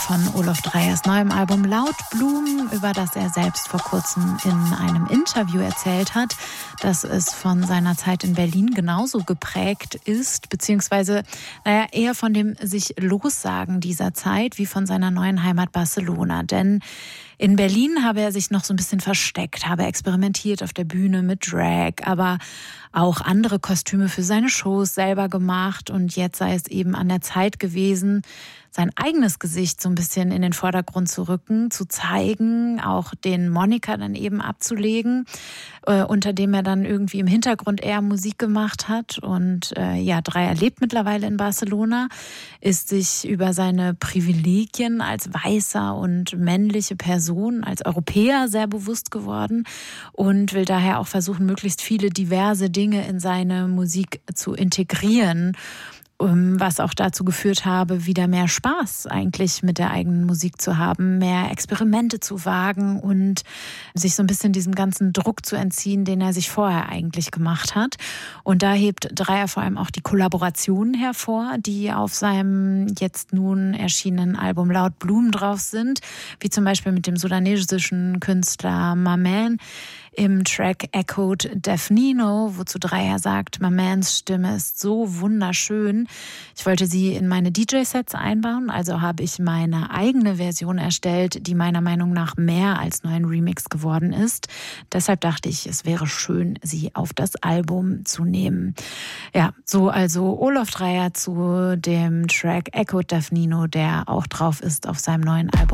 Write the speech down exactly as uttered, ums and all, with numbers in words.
Von Olof Dreyers neuem Album Laut Blumen, über das er selbst vor kurzem in einem Interview erzählt hat, dass es von seiner Zeit in Berlin genauso geprägt ist, beziehungsweise naja, eher von dem sich Lossagen dieser Zeit wie von seiner neuen Heimat Barcelona. Denn in Berlin habe er sich noch so ein bisschen versteckt, habe experimentiert auf der Bühne mit Drag, aber auch andere Kostüme für seine Shows selber gemacht. Und jetzt sei es eben an der Zeit gewesen, sein eigenes Gesicht so ein bisschen in den Vordergrund zu rücken, zu zeigen, auch den Moniker dann eben abzulegen, äh, unter dem er dann irgendwie im Hintergrund eher Musik gemacht hat. Und äh, ja, Dreyer lebt mittlerweile in Barcelona, ist sich über seine Privilegien als weißer und männliche Person, als Europäer sehr bewusst geworden und will daher auch versuchen, möglichst viele diverse Dinge in seine Musik zu integrieren, was auch dazu geführt habe, wieder mehr Spaß eigentlich mit der eigenen Musik zu haben, mehr Experimente zu wagen und sich so ein bisschen diesem ganzen Druck zu entziehen, den er sich vorher eigentlich gemacht hat. Und da hebt Dreyer vor allem auch die Kollaborationen hervor, die auf seinem jetzt nun erschienenen Album Laut Blumen drauf sind, wie zum Beispiel mit dem sudanesischen Künstler Maman im Track Echoed Defnino, wozu Dreyer sagt, Mamans Stimme ist so wunderschön. Ich wollte sie in meine D J-Sets einbauen, also habe ich meine eigene Version erstellt, die meiner Meinung nach mehr als nur ein Remix geworden ist. Deshalb dachte ich, es wäre schön, sie auf das Album zu nehmen. Ja, so also Olof Dreyer zu dem Track Echoed Defnino, der auch drauf ist auf seinem neuen Album.